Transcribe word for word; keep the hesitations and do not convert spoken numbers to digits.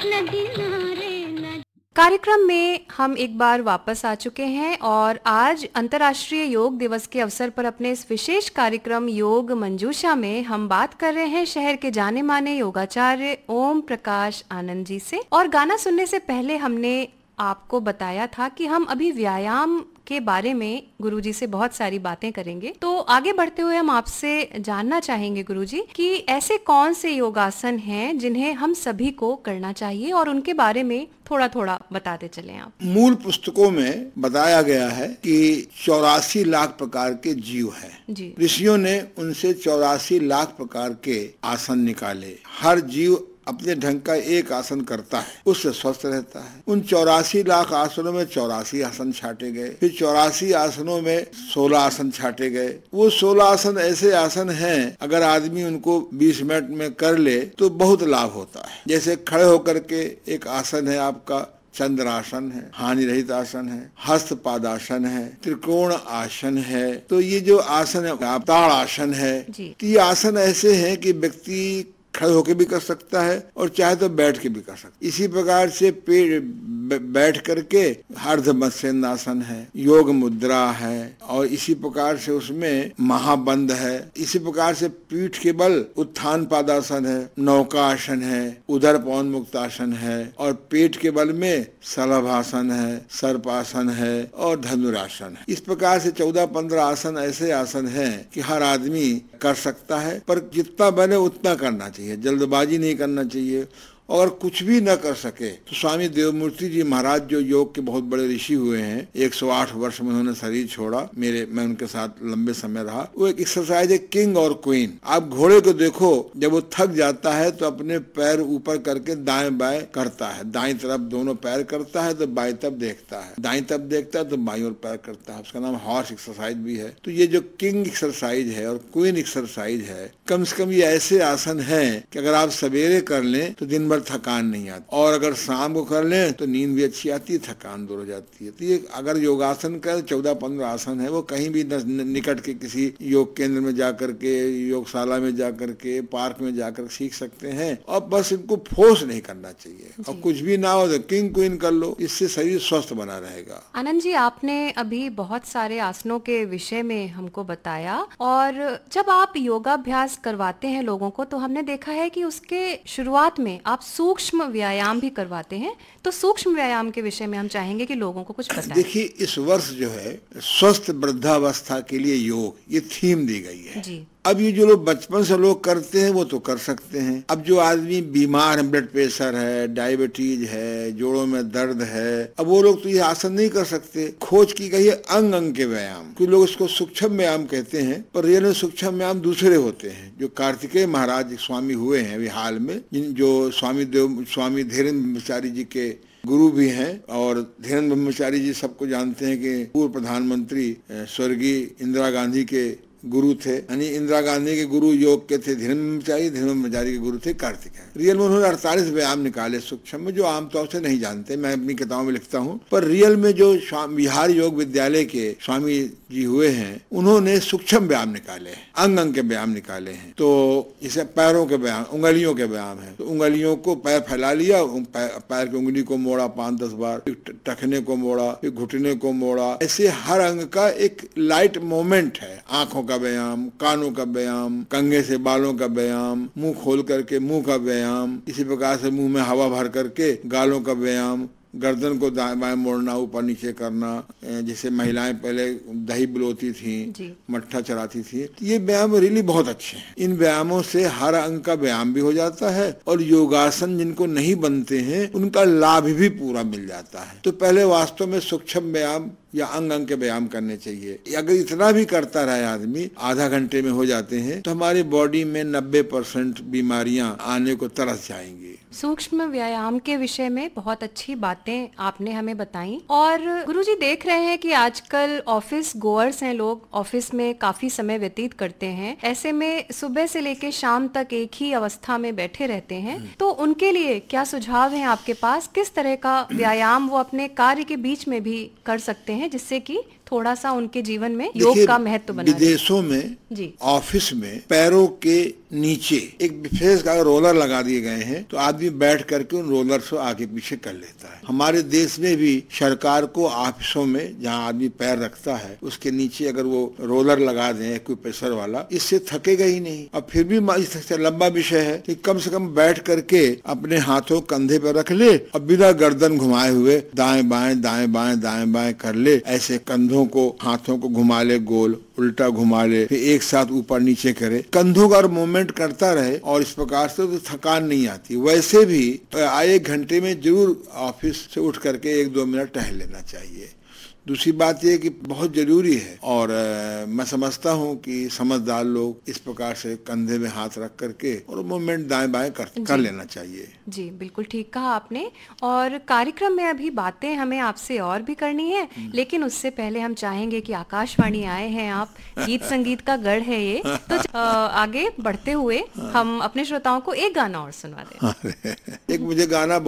नदी नारे नदी। कार्यक्रम में हम एक बार वापस आ चुके हैं और आज अंतर्राष्ट्रीय योग दिवस के अवसर पर अपने इस विशेष कार्यक्रम योग मंजूषा में हम बात कर रहे हैं शहर के जाने माने योगाचार्य ओम प्रकाश आनंद जी से। और गाना सुनने से पहले हमने आपको बताया था कि हम अभी व्यायाम के बारे में गुरुजी से बहुत सारी बातें करेंगे। तो आगे बढ़ते हुए हम आपसे जानना चाहेंगे गुरुजी कि ऐसे कौन से योगासन हैं जिन्हें हम सभी को करना चाहिए और उनके बारे में थोड़ा थोड़ा बताते चलें आप। मूल पुस्तकों में बताया गया है कि चौरासी लाख प्रकार के जीव हैं। ऋषियों ने उनसे चौरासी लाख प्रकार के आसन निकाले। हर जीव अपने ढंग का एक आसन करता है, उससे स्वस्थ रहता है। उन चौरासी लाख आसनों में चौरासी आसन छाटे गए, फिर चौरासी आसनों में सोलह आसन छाटे गए। वो सोलह आसन ऐसे आसन हैं, अगर आदमी उनको बीस मिनट में कर ले तो बहुत लाभ होता है। जैसे खड़े होकर के एक आसन है आपका चंद्रासन है, हानि रहित आसन है, हस्त पादासन है, त्रिकोण आसन है। तो ये जो आसन है ताड़ आसन है। तो ये आसन ऐसे हैं कि व्यक्ति खड़े होके भी कर सकता है और चाहे तो बैठ के भी कर सकता है। इसी प्रकार से पेड़ बैठ करके अर्ध मत्स्येंद्रासन है, योग मुद्रा है, और इसी प्रकार से उसमें महाबंध है। इसी प्रकार से पीठ के बल उत्थान पादासन है, नौकासन है, उदर पवन मुक्तासन है, और पेट के बल में शलभासन है, सर्पासन है और धनुरासन है। इस प्रकार से चौदह पंद्रह आसन ऐसे आसन हैं कि हर आदमी कर सकता है, पर जितना बने उतना करना चाहिए, जल्दबाजी नहीं करना चाहिए। और कुछ भी न कर सके तो स्वामी देवमूर्ति जी महाराज जो योग के बहुत बड़े ऋषि हुए हैं, एक सौ आठ वर्ष में उन्होंने शरीर छोड़ा, मेरे मैं उनके साथ लंबे समय रहा। वो एक एक्सरसाइज है किंग और क्वीन। आप घोड़े को देखो, जब वो थक जाता है तो अपने पैर ऊपर करके दाएं बाएं करता है, दाईं तरफ दोनों पैर करता है तो बाईं तरफ देखता है, दाईं तरफ देखता है तो बाईं ओर पैर करता है। उसका नाम हॉर्स एक्सरसाइज भी है। तो ये जो किंग एक्सरसाइज है और क्वीन एक्सरसाइज है, कम से कम ये ऐसे आसन है कि अगर आप सवेरे कर लें तो दिन थकान नहीं आती, और अगर शाम को कर लें तो नींद भी अच्छी आती है, थकान दूर हो जाती है। तो ये अगर योगासन का चौदह पंद्रह आसन है, वो कहीं भी निकट के किसी योग केंद्र में जाकर के, योगशाला में जाकर के, पार्क में जाकर सीख सकते हैं। और बस इनको फोर्स नहीं करना चाहिए, और कुछ भी ना हो तो किंग क्वीन कर लो, इससे शरीर स्वस्थ बना रहेगा। आनंद जी, आपने अभी बहुत सारे आसनों के विषय में हमको बताया, और जब आप योगाभ्यास करवाते हैं लोगों को तो हमने देखा है कि उसके शुरुआत में आप सूक्ष्म व्यायाम भी करवाते हैं। तो सूक्ष्म व्यायाम के विषय में हम चाहेंगे कि लोगों को कुछ बताएं। देखिए, इस वर्ष जो है स्वस्थ वृद्धावस्था के लिए योग, ये थीम दी गई है जी। अब ये जो लोग बचपन से लोग करते हैं वो तो कर सकते हैं। अब जो आदमी बीमार है, ब्लड प्रेशर है, डायबिटीज है, जोड़ों में दर्द है, अब वो लोग तो ये आसन नहीं कर सकते। खोज की गई है अंग अंग के व्यायाम। कुछ लोग इसको सूक्ष्म व्यायाम कहते हैं, पर रियल में सूक्ष्म व्यायाम दूसरे होते हैं। जो कार्तिकेय महाराज स्वामी हुए हैं अभी हाल में, जो स्वामी देव स्वामी धीरेन्द्र ब्रह्मचारी जी के गुरु भी हैं, और धीरेन्द्र ब्रह्मचारी जी सबको जानते हैं कि पूर्व प्रधानमंत्री स्वर्गीय इंदिरा गांधी के गुरु थे। यानी इंदिरा गांधी के गुरु योग के थे धीरेन्द्र ब्रह्मचारी, धीरेन्द्र ब्रह्मचारी के गुरु थे कार्तिकेय। रियल में उन्होंने अड़तालीस व्यायाम निकाले सूक्ष्म में, जो आमतौर से नहीं जानते, मैं अपनी किताबों में लिखता हूँ। पर रियल में जो बिहार योग विद्यालय के स्वामी जी हुए हैं, उन्होंने सूक्ष्म व्यायाम निकाले हैं, अंग अंग के व्यायाम निकाले हैं। तो इसे पैरों के व्यायाम, उंगलियों के व्यायाम है। तो उंगलियों को पैर फैला लिया, पैर की उंगली को मोड़ा पांच दस बार, टखने को मोड़ा, फिर घुटने को मोड़ा। ऐसे हर अंग का एक लाइट मूवमेंट है। आंखों का व्यायाम, कानों का व्यायाम, कंघे से बालों का व्यायाम, मुंह खोल करके मुंह का व्यायाम, इसी प्रकार से मुंह में हवा भर करके गालों का व्यायाम, गर्दन को दाएं बाएं मोड़ना, ऊपर नीचे करना, जिसे महिलाएं पहले दही बुलोती थी, मट्ठा चढ़ाती थी। ये व्यायाम रियली बहुत अच्छे हैं। इन व्यायामों से हर अंग का व्यायाम भी हो जाता है, और योगासन जिनको नहीं बनते हैं उनका लाभ भी पूरा मिल जाता है। तो पहले वास्तव में सूक्ष्म व्यायाम या अंग अंग के व्यायाम करने चाहिए। अगर इतना भी करता रहे आदमी, आधा घंटे में हो जाते हैं, तो हमारी बॉडी में नब्बे परसेंट बीमारियां आने को तरस जाएंगी। सूक्ष्म व्यायाम के विषय में बहुत अच्छी बातें आपने हमें बताई। और गुरुजी, देख रहे हैं कि आजकल ऑफिस गोअर्स हैं लोग, ऑफिस में काफी समय व्यतीत करते हैं। ऐसे में सुबह से लेकर शाम तक एक ही अवस्था में बैठे रहते हैं, तो उनके लिए क्या सुझाव हैं आपके पास? किस तरह का व्यायाम वो अपने कार्य के बीच में भी कर सकते हैं जिससे कि थोड़ा सा उनके जीवन में योग का महत्व बना रहे। विदेशों में जी। ऑफिस में पैरों के नीचे एक विशेष का रोलर लगा दिए गए हैं, तो आदमी बैठ करके उन रोलर से आगे पीछे कर लेता है। हमारे देश में भी सरकार को ऑफिसों में जहाँ आदमी पैर रखता है उसके नीचे अगर वो रोलर लगा दें कोई प्रेशर वाला, इससे थकेगा ही नहीं। और फिर भी इससे लंबा विषय है कि कम से कम बैठ करके अपने हाथों कंधे पर रख ले और बिना गर्दन घुमाए हुए दाएं बाएं दाएं बाएं दाएं बाएं कर ले। ऐसे कंधों को हाथों को घुमा ले, गोल उल्टा घुमा ले, फिर एक साथ ऊपर नीचे करे, कंधों का मूवमेंट करता रहे और इस प्रकार से तो थकान नहीं आती। वैसे भी एक घंटे में जरूर ऑफिस से उठ करके एक दो मिनट टहल लेना चाहिए। दूसरी बात यह कि बहुत जरूरी है और आ, मैं समझता हूँ कि समझदार लोग इस प्रकार से कंधे में हाथ रख करके और मूवमेंट दाएं बाएं कर, कर लेना चाहिए। जी बिल्कुल ठीक कहा आपने। और कार्यक्रम में अभी बातें हमें आपसे और भी करनी है, लेकिन उससे पहले हम चाहेंगे कि आकाशवाणी आए हैं आप, गीत संगीत का गढ़ है ये, तो आ, आगे बढ़ते हुए हम अपने श्रोताओं को एक गाना और सुनवा दें। एक मुझे गाना